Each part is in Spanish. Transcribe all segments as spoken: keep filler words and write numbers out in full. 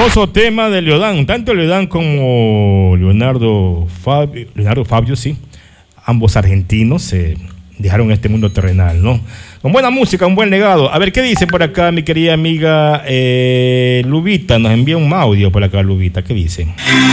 Hermoso tema de Leodán, tanto Leodán como Leonardo Fabio, Leonardo Fabio, sí, ambos argentinos se eh, dejaron este mundo terrenal, ¿no? Con buena música, un buen legado. A ver, ¿qué dice por acá mi querida amiga eh, Lubita? Nos envía un audio por acá, Lubita, ¿qué dice?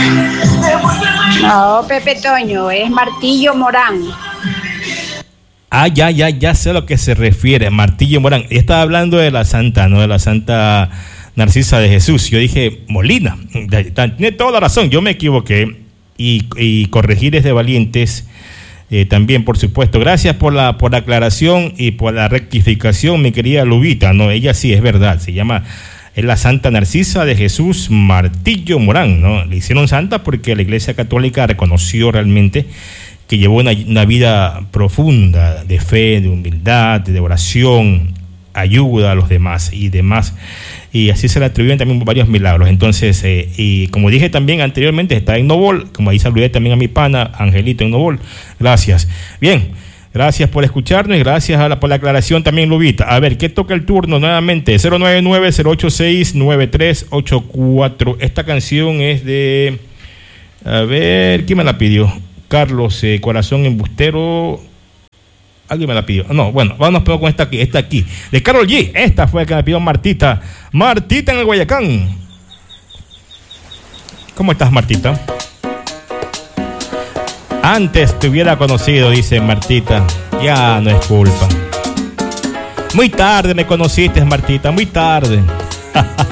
No, Pepe Toño, es Martillo Morán. Ah, ya, ya, ya sé a lo que se refiere, Martillo Morán. Ella estaba hablando de la santa, ¿no? De la santa Narcisa de Jesús. Yo dije, Molina. Tiene toda la razón, yo me equivoqué. Y, y corregir es de valientes. Eh, también, por supuesto. Gracias por la, por la aclaración y por la rectificación, mi querida Lubita. No, ella sí es verdad. Se llama, es la Santa Narcisa de Jesús Martillo Morán, ¿no? Le hicieron santa porque la Iglesia Católica reconoció realmente que llevó una, una vida profunda de fe, de humildad, de oración, ayuda a los demás y demás. Y así se le atribuyen también varios milagros. Entonces, eh, y como dije también anteriormente, está en Novol, como ahí saludé también a mi pana, Angelito en Novol. Gracias. Bien, gracias por escucharnos y gracias a la, por la aclaración también, Lubita. A ver, ¿qué toca el turno nuevamente? cero nueve nueve, cero ocho seis, nueve tres ocho cuatro. Esta canción es de... A ver, ¿quién me la pidió? Carlos, eh, Corazón Embustero... Alguien me la pidió. No, bueno, vamos con esta aquí, esta aquí. De Karol G. Esta fue la que me pidió Martita. Martita en el Guayacán. ¿Cómo estás, Martita? Antes te hubiera conocido, dice Martita. Ya no es culpa. Muy tarde me conociste, Martita, muy tarde.